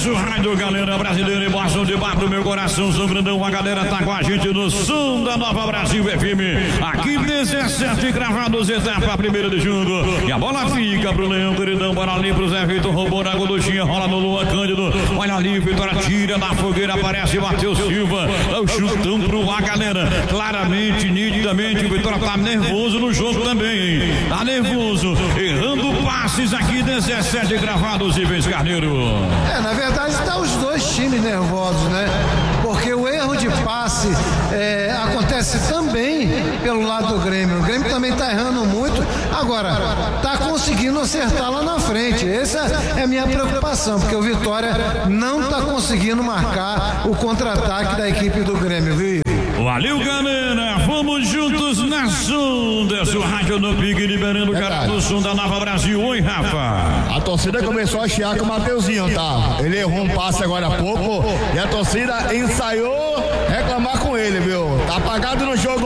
nosso rádio, galera brasileira, embaixo debaixo do meu coração, São Grandão, a galera tá com a gente no som da Nova Brasil FM, aqui 17 gravados, etapa 1ª de junho, e a bola fica pro Leão, queridão, bola ali pro Zé Vitor, roubou na Goduchinha, rola no Luan Cândido, olha ali, Vitória tira na fogueira, aparece Matheus Silva, é o chutão pro ar, galera, claramente, nitidamente, o Vitória tá nervoso no jogo também, tá nervoso, errando passes aqui, 17 gravados e Ives Carneiro. Na verdade está os dois times nervosos, né? Porque o erro de passe acontece também pelo lado do Grêmio. O Grêmio também está errando muito, agora está conseguindo acertar lá na frente. Essa é a minha preocupação, porque o Vitória não está conseguindo marcar o contra-ataque da equipe do Grêmio, viu? Valeu, galera, vamos juntos na sonda, seu rádio no pique, liberando o cara do som da Nova Brasil. Oi, Rafa. A torcida começou a chiar com o Mateuzinho, tá? Ele errou um passe agora há pouco e a torcida ensaiou reclamar com ele, viu? Tá apagado no jogo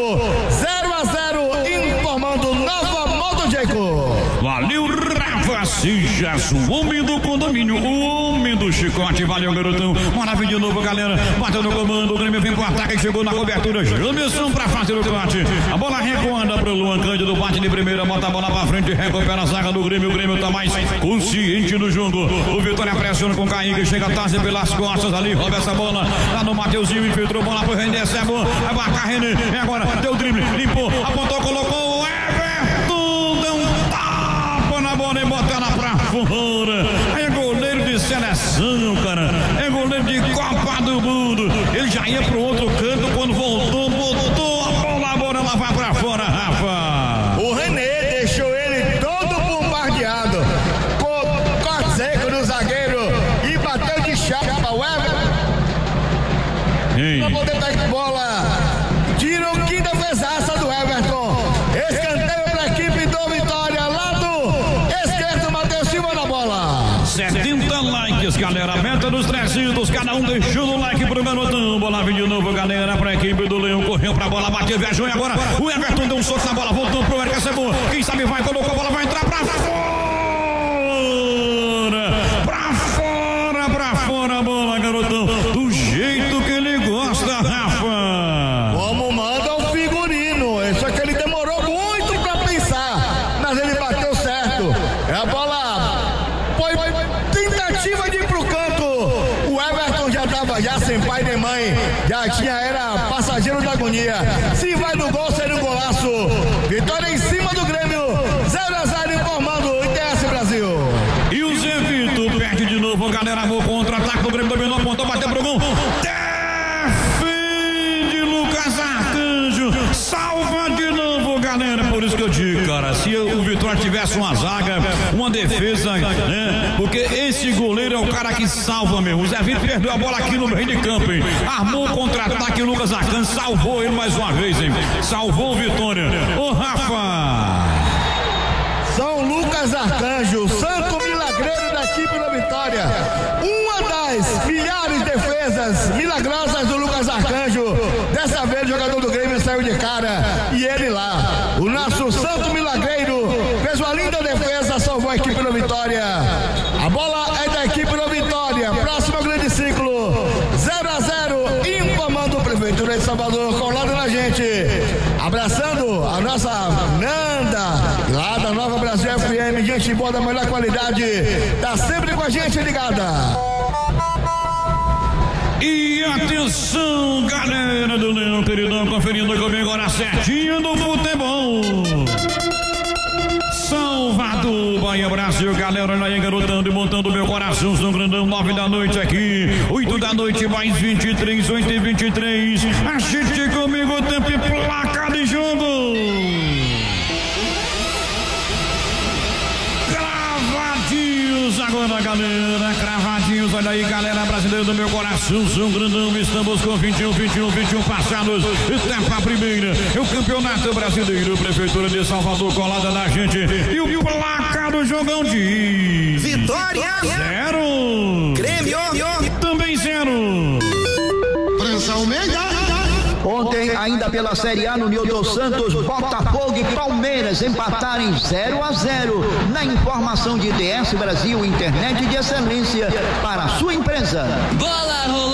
0-0, informando Nova Moto Jacob. Valeu, Rafa Cijas, o homem do condomínio, o homem do chicote. Valeu, garotão. Maravilha de novo, galera. Bateu no comando, o Grêmio vem pro ataque, chegou na cobertura. Jamerson pra fazer o corte. A bola recuando pro Luan Cândido, bate de primeira, bota a bola pra frente, recupera a zaga do Grêmio. O Grêmio tá mais consciente no jogo. O Vitória pressiona com o Kaique, chega tarde pelas costas ali, rouba essa bola. Lá no Mateuzinho, infiltrou bola pro René, é bom. Vai marcar René, e agora deu o drible, limpou, apontou, colocou o Everton, deu um tapa na bola e bota ela pra fora. É goleiro de seleção, cara. É goleiro de Copa do Mundo. Ele já ia pro outro canto, quando voltou, botou a bola, ela vai pra fora, Rafa. O René deixou ele todo bombardeado, corte seco no zagueiro e bateu de chapa para o Everton. Pra poder dar de bola. Tirou que defesaça do Everton. Escanteio pra equipe do Vitória. Lado esquerdo, Matheus Silva na bola. 70 likes, galera. Meta dos 300. Cada um deixando o like pro garotão. Bola vem de novo, galera. Pra equipe do Leão. Correu pra bola, bateu, viajou e agora o Everton deu um soco na bola. Voltou pro Eric, essa é boa. Quem sabe vai, colocou a bola, vai entrar pra fora. Pra fora a bola, garotão. Do jeito que ele gosta, Rafa. Como manda o figurino. Só que ele demorou muito pra pensar, mas ele bateu certo. A bola foi tentativa de ir pro canto. O Everton já tava sem pai nem mãe, era passageiro da agonia. Se vai no gol, seria um golaço. Vitória em cima do Grêmio, 0-0, informando o ITS Brasil. E o Zé Vitor perde de novo, galera, no contra-ataque do Grêmio, dominou, apontou, bateu pro gol. Defende Lucas Arcanjo, salva de novo, galera. Por isso que eu digo, cara, se o Vitória tivesse uma zaga, uma defesa, né? Porque esse goleiro é o cara que salva mesmo. O Zé Vitor perdeu a bola aqui no meio de campo, hein? Armou o contra-ataque, o Lucas Arcanjo salvou ele mais uma vez, hein? Salvou o Vitória. Ô, Rafa! São Lucas Arcanjo, santo milagreiro da equipe da Vitória. Uma das milhares de defesas milagrosas do Lucas Arcanjo. Dessa vez o jogador do Grêmio saiu de cara e ele lá. O nosso santo milagreiro fez uma linda defesa, salvou a equipe da Vitória. A bola é da equipe da Vitória. Próximo grande ciclo, 0-0, informando o Prefeitura de Salvador, colado na gente. Abraçando a nossa Nanda, lá da Nova Brasil FM, gente boa da melhor qualidade, tá sempre com a gente ligada. E atenção, galera do Leão, queridão, conferindo comigo agora certinho do futebol. Salvador, Bahia, Brasil, galera, olha aí, garotando e montando meu coração, São Grandão, 9 da noite aqui, 8 da noite, mais 23, 8 e 23, assiste comigo, tempo e placa de jogo. Cravadinhos agora, galera, cravadinhos, olha aí, galera brasileira do meu coração, São Grandão, estamos com 21 passados, etapa primeira, é o Campeonato Brasileiro, Prefeitura de Salvador colada na gente, e o placar do jogão de Vitória 0, Grêmio também 0. França Almeida. Ontem, ainda pela Série A, no Newton Santos, Botafogo e Palmeiras empataram em 0-0. Na informação de ITS Brasil, internet de excelência para a sua empresa. César. Bola rolou.